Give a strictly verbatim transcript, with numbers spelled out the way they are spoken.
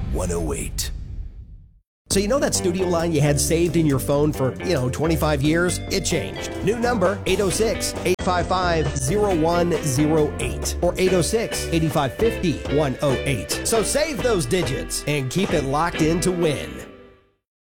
one oh eight. So you know that studio line you had saved in your phone for, you know, twenty-five years? It changed. New number, eight oh six, eight five five, oh one oh eight or eight oh six, eight five five oh, one oh eight. So save those digits and keep it locked in to win.